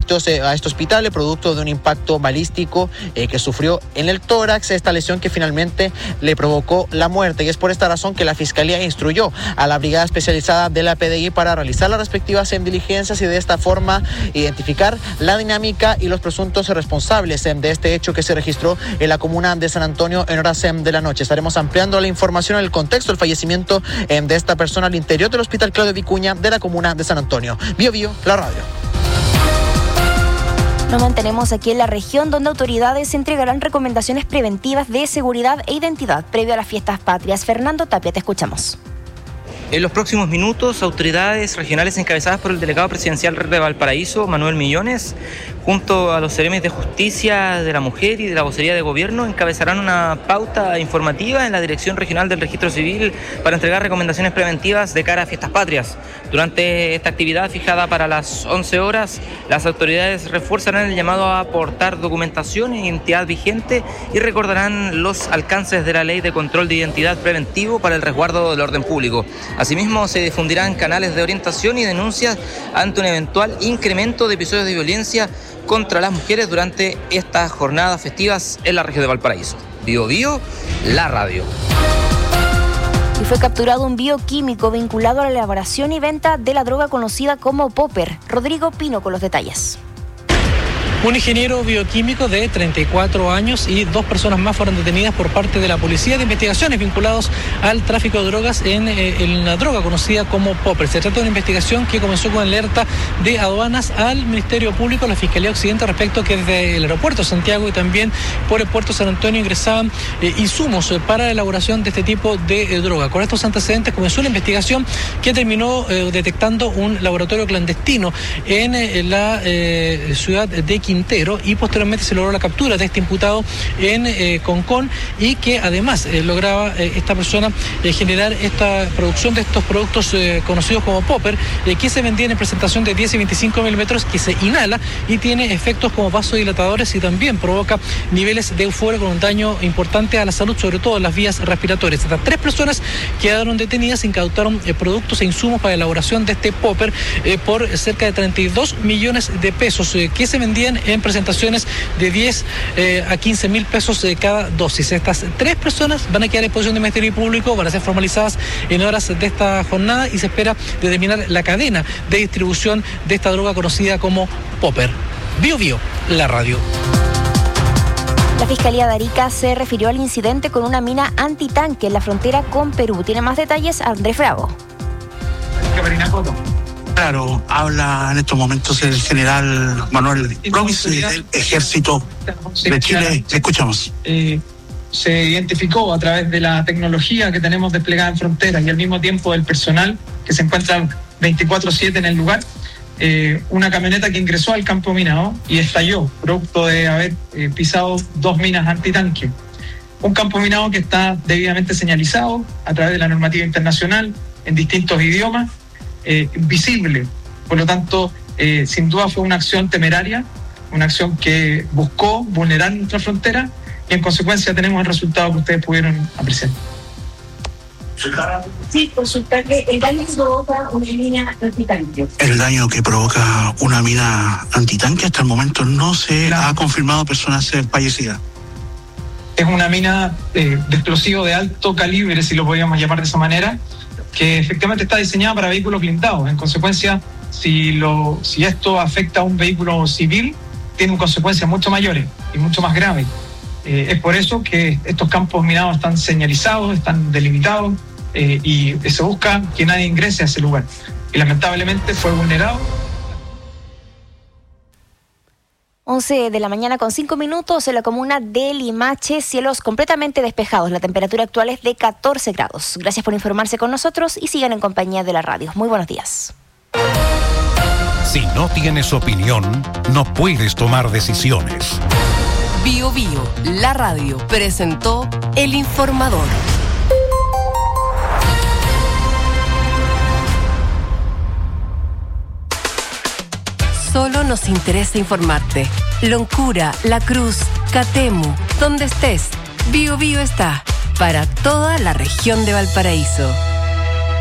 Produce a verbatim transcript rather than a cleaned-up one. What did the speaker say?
directos eh, a este hospital, eh, producto de un impacto balístico eh, que sufrió en el tórax, esta lesión que finalmente le provocó la muerte. Y es por esta razón que la Fiscalía instruyó a la Brigada Especializada de la P D I para realizar las respectivas diligencias y de esta forma identificar la dinámica y los presuntos responsables eh, de este hecho que se registró en la comuna de San Antonio en horas eh, de la noche. Estaremos ampliando la información en el contexto del fallecimiento eh, de esta persona al interior del Hospital Claudio Vicuña de la comuna de San Antonio. Bio Bio, la radio. Nos mantenemos aquí en la región, donde autoridades entregarán recomendaciones preventivas de seguridad e identidad previo a las fiestas patrias. Fernando Tapia, te escuchamos. En los próximos minutos, autoridades regionales encabezadas por el delegado presidencial de Valparaíso, Manuel Millones, junto a los seremes de Justicia de la Mujer y de la Vocería de Gobierno, encabezarán una pauta informativa en la Dirección Regional del Registro Civil para entregar recomendaciones preventivas de cara a fiestas patrias. Durante esta actividad fijada para las once horas, las autoridades reforzarán el llamado a aportar documentación e identidad vigente y recordarán los alcances de la Ley de Control de Identidad Preventivo para el resguardo del orden público. Asimismo, se difundirán canales de orientación y denuncias ante un eventual incremento de episodios de violencia contra las mujeres durante estas jornadas festivas en la región de Valparaíso. Bio Bio, la radio. Y fue capturado un bioquímico vinculado a la elaboración y venta de la droga conocida como Popper. Rodrigo Pino con los detalles. Un ingeniero bioquímico de treinta y cuatro años y dos personas más fueron detenidas por parte de la Policía de Investigaciones vinculados al tráfico de drogas en, eh, en la droga conocida como Popper. Se trata de una investigación que comenzó con alerta de aduanas al Ministerio Público, a la Fiscalía Occidente, respecto que desde el aeropuerto de Santiago y también por el puerto de San Antonio ingresaban eh, insumos eh, para la elaboración de este tipo de eh, droga. Con estos antecedentes comenzó una investigación que terminó eh, detectando un laboratorio clandestino en eh, la eh, ciudad de Quintero, y posteriormente se logró la captura de este imputado en eh, Concón, y que además eh, lograba eh, esta persona eh, generar esta producción de estos productos eh, conocidos como Popper, eh, que se vendían en presentación de diez y veinticinco milímetros, que se inhala y tiene efectos como vasodilatadores y también provoca niveles de euforia con un daño importante a la salud, sobre todo en las vías respiratorias. Estas tres personas quedaron detenidas, incautaron eh, productos e insumos para la elaboración de este Popper eh, por cerca de treinta y dos millones de pesos eh, que se vendían en presentaciones de diez eh, a quince mil pesos de cada dosis. Estas tres personas van a quedar en posición de Ministerio Público, van a ser formalizadas en horas de esta jornada y se espera determinar la cadena de distribución de esta droga conocida como Popper. Bio Bio, la radio. La Fiscalía de Arica se refirió al incidente con una mina antitanque en la frontera con Perú. Tiene más detalles Andrés Bravo. Claro, habla en estos momentos el general Manuel Provis del Ejército de Chile. Escuchamos. Eh, se identificó a través de la tecnología que tenemos desplegada en fronteras y al mismo tiempo del personal que se encuentra veinticuatro siete en el lugar, eh, una camioneta que ingresó al campo minado y estalló, producto de haber eh, pisado dos minas antitanque. Un campo minado que está debidamente señalizado a través de la normativa internacional en distintos idiomas, Eh, visible. Por lo tanto, eh, sin duda fue una acción temeraria, una acción que buscó vulnerar nuestra frontera y en consecuencia tenemos el resultado que ustedes pudieron apreciar. Sí, consultar que el daño que provoca una mina antitanque. El daño que provoca una mina antitanque hasta el momento no se claro. ha confirmado personas fallecidas. Es una mina eh, de explosivo de alto calibre, si lo podíamos llamar de esa manera, que efectivamente está diseñada para vehículos blindados. En consecuencia, si, lo, si esto afecta a un vehículo civil, tiene consecuencias mucho mayores y mucho más graves. Eh, es por eso que estos campos minados están señalizados, están delimitados eh, y se busca que nadie ingrese a ese lugar. Y lamentablemente fue vulnerado. once de la mañana con cinco minutos en la comuna de Limache, cielos completamente despejados. La temperatura actual es de catorce grados. Gracias por informarse con nosotros y sigan en compañía de la radio. Muy buenos días. Si no tienes opinión, no puedes tomar decisiones. Bio Bio, la radio, presentó El Informador. Solo nos interesa informarte. Loncura, La Cruz, Catemu, donde estés, Bio Bio está para toda la región de Valparaíso.